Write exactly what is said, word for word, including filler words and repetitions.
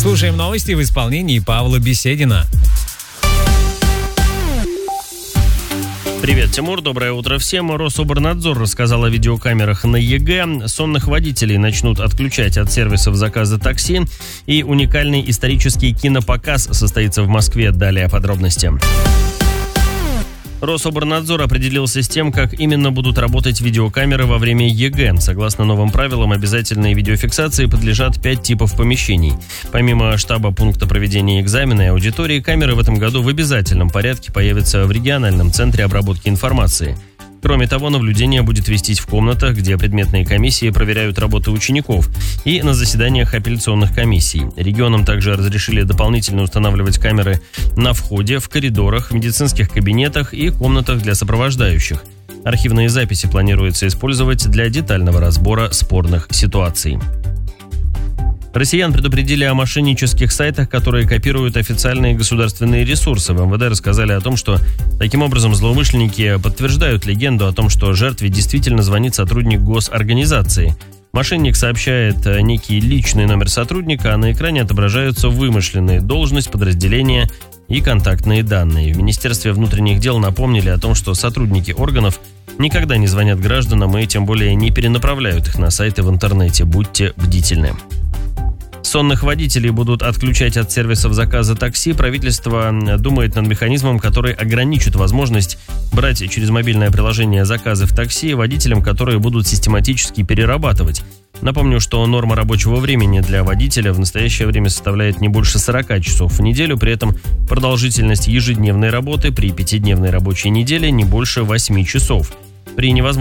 Слушаем новости в исполнении Павла Беседина. Привет, Тимур, доброе утро всем. Рособорнадзор рассказал о видеокамерах на ЕГЭ. Сонных водителей начнут отключать от сервисов заказа такси. И уникальный исторический кинопоказ состоится в Москве. Далее подробности. Рособорнадзор определился с тем, как именно будут работать видеокамеры во время ЕГЭ. Согласно новым правилам, обязательной видеофиксации подлежат пять типов помещений. Помимо штаба пункта проведения экзамена и аудитории, камеры в этом году в обязательном порядке появятся в региональном центре обработки информации. Кроме того, наблюдение будет вестись в комнатах, где предметные комиссии проверяют работу учеников, и на заседаниях апелляционных комиссий. Регионам также разрешили дополнительно устанавливать камеры на входе, в коридорах, в медицинских кабинетах и комнатах для сопровождающих. Архивные записи планируется использовать для детального разбора спорных ситуаций. Россиян предупредили о мошеннических сайтах, которые копируют официальные государственные ресурсы. В эм вэ дэ рассказали о том, что таким образом злоумышленники подтверждают легенду о том, что жертве действительно звонит сотрудник госорганизации. Мошенник сообщает некий личный номер сотрудника, а на экране отображаются вымышленные должность, подразделения и контактные данные. В Министерстве внутренних дел напомнили о том, что сотрудники органов никогда не звонят гражданам и тем более не перенаправляют их на сайты в интернете. Будьте бдительны. Сонных водителей будут отключать от сервисов заказа такси. Правительство думает над механизмом, который ограничит возможность брать через мобильное приложение заказы в такси водителям, которые будут систематически перерабатывать. Напомню, что норма рабочего времени для водителя в настоящее время составляет не больше сорок часов в неделю. При этом продолжительность ежедневной работы при пятидневной рабочей неделе не больше восьми часов. При невозможности